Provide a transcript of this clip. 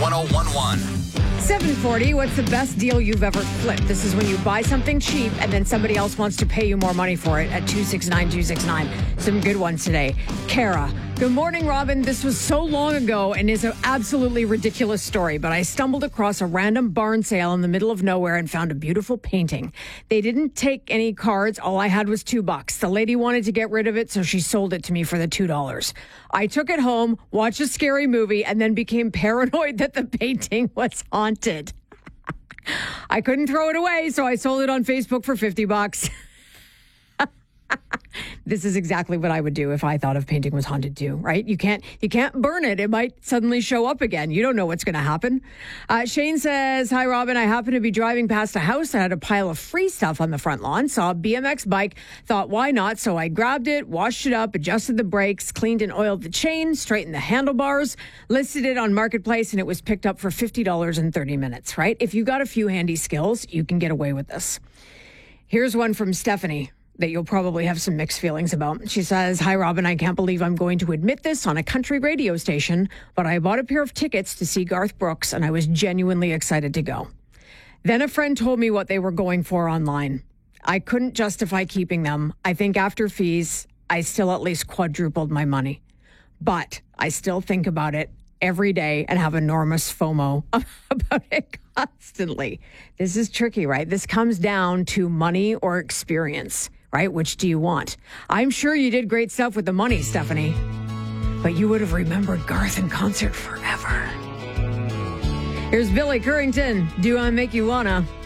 1011. 740, what's the best deal you've ever flipped? This is when you buy something cheap and then somebody else wants to pay you more money for it at 269-269. Some good ones today. Kara, good morning, Robin. This was so long ago and is an absolutely ridiculous story, but I stumbled across a random barn sale in the middle of nowhere and found a beautiful painting. They didn't take any cards. All I had was $2. The lady wanted to get rid of it, so she sold it to me for the $2. I took it home, watched a scary movie, and then became paranoid that the painting was haunted. I couldn't throw it away, so I sold it on Facebook for $50. This is exactly what I would do if I thought a painting was haunted too, right? You can't burn it. It might suddenly show up again. You don't know what's going to happen. Shane says, hi, Robin. I happened to be driving past a house that had a pile of free stuff on the front lawn. Saw a BMX bike. Thought, why not? So I grabbed it, washed it up, adjusted the brakes, cleaned and oiled the chain, straightened the handlebars, listed it on Marketplace, and it was picked up for $50 in 30 minutes, right? If you got a few handy skills, you can get away with this. Here's one from Stephanie that you'll probably have some mixed feelings about. She says, hi, Robin, I can't believe I'm going to admit this on a country radio station, but I bought a pair of tickets to see Garth Brooks, and I was genuinely excited to go. Then a friend told me what they were going for online. I couldn't justify keeping them. I think after fees, I still at least quadrupled my money. But I still think about it every day and have enormous FOMO about it constantly. This is tricky, right? This comes down to money or experience. Right? Which do you want? I'm sure you did great stuff with the money, Stephanie. But you would have remembered Garth in concert forever. Here's Billy Currington. Do I Make You Wanna?